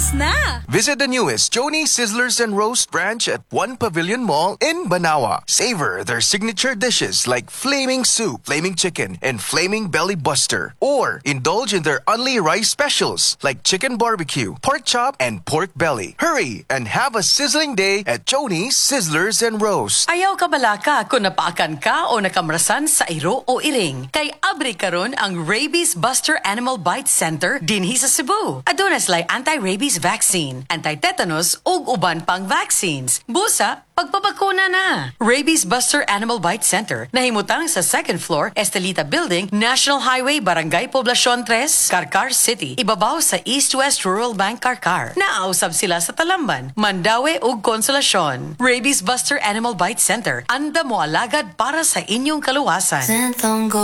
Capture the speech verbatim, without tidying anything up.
Christmas na! Visit the newest Joni Sizzlers and Roast branch at One Pavilion Mall in Banawa. Savor their signature dishes like Flaming Soup, Flaming Chicken, and Flaming Belly Buster. Or indulge in their Only Rice specials like Chicken Barbecue, Pork Chop, and Pork Belly. Hurry and have a sizzling day at Joni Sizzlers and Roast. Ayaw ka balaka kung napaakan ka o nakamrasan sa iro o iring. Kay abri karon ang Rabies Buster Animal Bite Center dinhi sa Cebu. Aduna sila anti-rabies vaccine, anti-tetanus ug uban pang vaccines. Busa, pagpapakuna na. Rabies Buster Animal Bite Center nahimutang sa second floor, Estelita Building, National Highway, Barangay Poblacion three, Carcar City. Ibabaw sa East West Rural Bank Carcar. Naausab sila sa Talamban, Mandaue ug Consolacion. Rabies Buster Animal Bite Center, anda mo alagad para sa inyong kaluwasan.